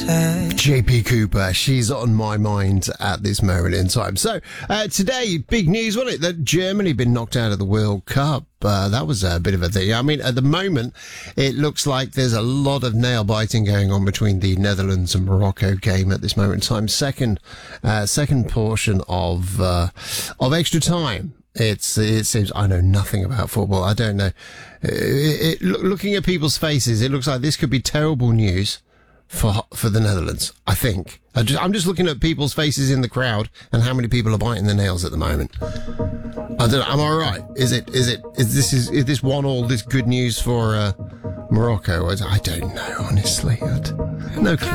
JP Cooper, she's on my mind at this moment in time. So, today, big news, wasn't it, that Germany been knocked out of the World Cup. That was a bit of a thing. I mean, at the moment, it looks like there's a lot of nail biting going on between the Netherlands and Morocco game at this moment in time. Second portion of extra time. It seems, I know nothing about football. I don't know. Looking at people's faces, it looks like this could be terrible news for the Netherlands, I think. I'm just looking at people's faces in the crowd and how many people are biting their nails at the moment. I don't know, am I right? Is this 1-1 this good news for Morocco? I don't know, honestly. No clue.